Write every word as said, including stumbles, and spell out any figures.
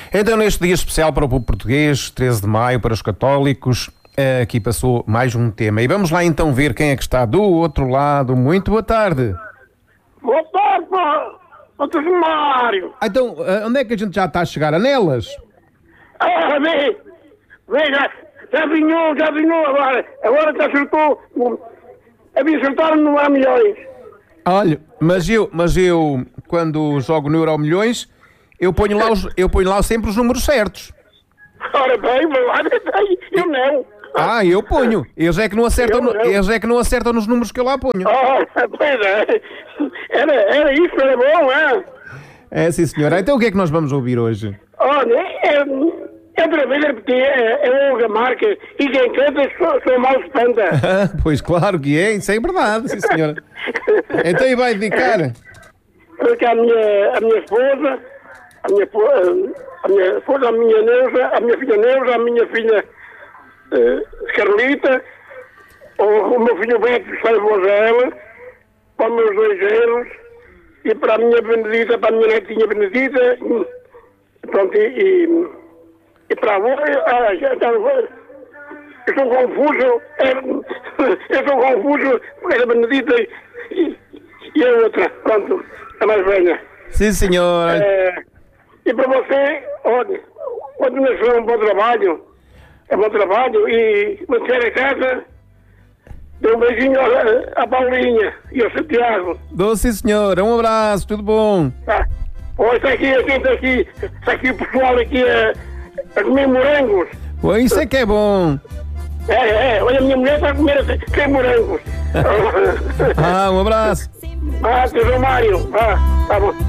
Então, neste dia especial para o povo português, treze de maio, para os católicos, aqui passou mais um tema. E vamos lá então ver quem é que está do outro lado. Muito boa tarde. Boa tarde, pá. Doutor Mário. Ah, então, onde é que a gente já está a chegar? A Nelas? Ah, vem. Vem, já, já vinhou, já vinhou agora. Agora já acertou. Havia acertado no há milhões. Olha, mas eu, mas eu, quando jogo no Euro Milhões, eu ponho lá, os, eu ponho lá sempre os números certos. Ora bem, vou lá, bem, eu não. Ah, eu ponho. Eles é que não acertam, Eu não. eles é que não acertam nos números que eu lá ponho. Oh, pois é. Era, era isso, era bom, é? É, sim, senhora. Então o que é que nós vamos ouvir hoje? Olha, é, é outra vez a repetir, é, é Olga Marques, e quem canta sou, sou mal espanta. Pois claro que é, isso é verdade, sim, senhora. Então e vai dedicar? Porque a minha, a minha esposa, a minha, espo- a minha esposa, a minha Neuza, a minha filha Neuza, a minha filha eh, Carlita, o, o meu filho Beto, que está em Vozela, para os meus dois genros, e para a minha Benedita, para a minha netinha Benedita, e, pronto, e, e, e para a avó, ah, já, já, eu estou confuso, é, eu estou confuso, porque era Benedita e, e a outra, pronto, a mais velha. Sim, senhora. É, e para você, olha, quando nós vamos para o trabalho, é bom trabalho, e quando chegar a casa, dê um beijinho à, à Paulinha e ao Santiago. Dou, sim, senhora. Um abraço, tudo bom? Tá? Olha, está aqui, aqui, está aqui, está aqui o pessoal aqui a, a comer morangos. Pô, isso é que é bom. É, é, olha, a minha mulher está a comer sem morangos. Ah, um abraço. Ah, Sr. Mário, ah, tá bom.